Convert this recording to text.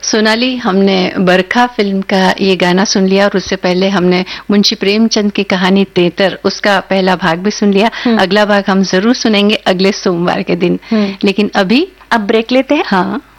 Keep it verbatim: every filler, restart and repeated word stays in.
सोनाली, हमने बरखा फिल्म का ये गाना सुन लिया और उससे पहले हमने मुंशी प्रेमचंद की कहानी तेतर, उसका पहला भाग भी सुन लिया। अगला भाग हम जरूर सुनेंगे अगले सोमवार के दिन, लेकिन अभी अब ब्रेक लेते हैं। हाँ।